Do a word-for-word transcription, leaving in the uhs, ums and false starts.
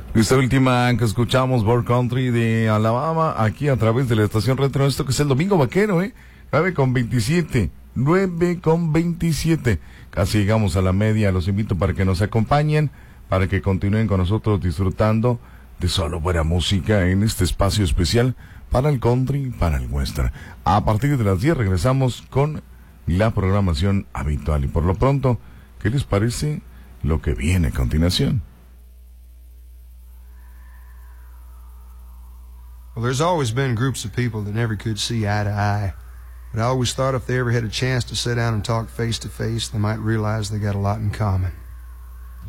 Esta última que escuchamos, Born Country de Alabama, aquí a través de la estación Retro, esto que es el Domingo Vaquero, ¿eh? nueve con veintisiete, nueve con veintisiete. Casi llegamos a la media, los invito para que nos acompañen, para que continúen con nosotros disfrutando de solo buena música en este espacio especial para el country, para el western. A partir de las diez regresamos con la programación habitual y por lo pronto, ¿qué les parece lo que viene a continuación? Well, there's always been groups of people that never could see eye to eye. But I always thought if they ever had a chance to sit down and talk face to face, they might realize they got a lot in common.